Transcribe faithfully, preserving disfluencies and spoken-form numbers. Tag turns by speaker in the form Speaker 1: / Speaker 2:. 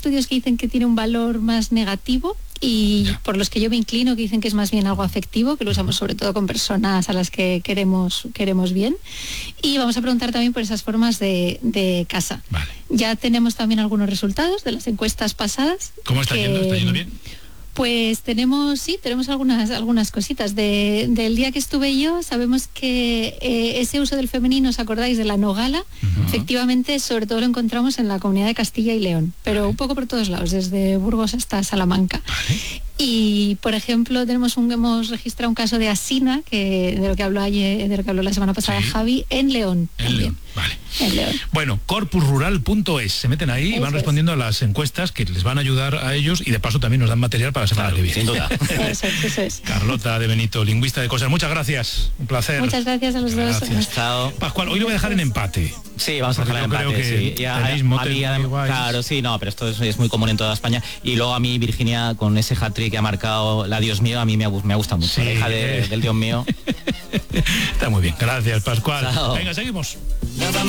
Speaker 1: estudios que dicen que tiene un valor más negativo y
Speaker 2: Ya.
Speaker 1: por los que yo me inclino, que dicen que es más bien algo afectivo, que lo usamos sobre todo con personas a las que queremos, queremos bien. Y vamos a preguntar también por esas formas de, de casa.
Speaker 2: Vale.
Speaker 1: Ya tenemos también algunos resultados de las encuestas pasadas.
Speaker 2: ¿Cómo está
Speaker 1: que,
Speaker 2: yendo? ¿Está yendo bien?
Speaker 1: Pues tenemos, sí, tenemos algunas, algunas cositas. De, del día que estuve yo, sabemos que eh, ese uso del femenino, ¿os acordáis de la no gala?
Speaker 2: Uh-huh.
Speaker 1: Efectivamente, sobre todo lo encontramos en la comunidad de Castilla y León, pero
Speaker 2: Vale.
Speaker 1: un poco por todos lados, desde Burgos hasta Salamanca.
Speaker 2: Vale.
Speaker 1: Y, por ejemplo, tenemos un, hemos registrado un caso de asina, que de lo que habló ayer, de lo que habló la semana pasada
Speaker 2: Sí.
Speaker 1: Javi, en León.
Speaker 2: En
Speaker 1: también.
Speaker 2: León, vale.
Speaker 1: En León.
Speaker 2: Bueno, corpus rural punto es, se meten ahí y
Speaker 1: Eso
Speaker 2: van
Speaker 1: es.
Speaker 2: respondiendo a las encuestas que les van a ayudar a ellos y de paso también nos dan material para la semana
Speaker 3: Claro,
Speaker 2: que viene.
Speaker 3: sin duda.
Speaker 1: Eso es, eso es.
Speaker 2: Carlota de Benito, lingüista de cosas, muchas gracias, un placer.
Speaker 1: Muchas gracias a los dos.
Speaker 2: Gracias.
Speaker 3: Chao.
Speaker 2: Pascual, hoy lo voy a dejar en empate.
Speaker 3: Sí, vamos a
Speaker 2: Porque
Speaker 3: dejar el
Speaker 2: yo creo
Speaker 3: empate,
Speaker 2: que
Speaker 3: sí. Y a-
Speaker 2: tenéis
Speaker 3: a
Speaker 2: motes
Speaker 3: mí,
Speaker 2: muy
Speaker 3: adem-
Speaker 2: guays.
Speaker 3: claro, sí, no, pero esto es, es muy común en toda España. Y luego a mí, Virginia, con ese hat-trick que ha marcado la Dios mío, a mí me, ha gu- me ha gustado mucho.
Speaker 2: Sí.
Speaker 3: La hija de- del Dios mío.
Speaker 2: Está muy bien, gracias Pascual.
Speaker 3: Chao.
Speaker 2: Venga, seguimos.